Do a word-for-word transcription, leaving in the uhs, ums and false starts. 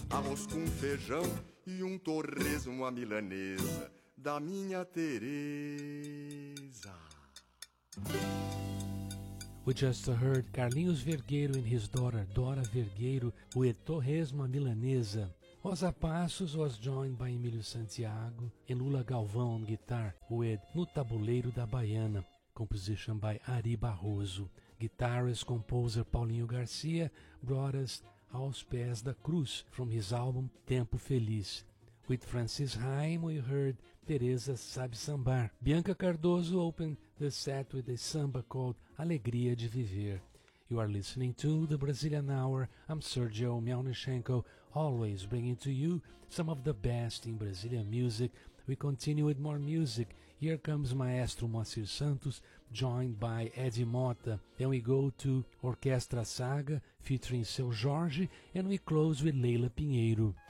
arroz com feijão e um torresmo à milanesa da minha Teresa. We just heard Carlinhos Vergueiro and his daughter Dora Vergueiro with Torresmo à Milanesa. Rosa Passos was joined by Emílio Santiago and Lula Galvão on guitar with No Tabuleiro da Baiana, composition by Ari Barroso. Guitarist composer Paulinho Garcia brought us Aos Pés da Cruz from his album Tempo Feliz. With Francis Haim, we heard Teresa Sabe Sambar. Bianca Cardoso opened the set with a samba called Alegria de Viver. You are listening to The Brazilian Hour. I'm Sergio Melnichenko, always bringing to you some of the best in Brazilian music. We continue with more music. Here comes Maestro Moacir Santos, joined by Eddie Mota. Then we go to Orquestra Saga, featuring Seu Jorge, and we close with Leila Pinheiro.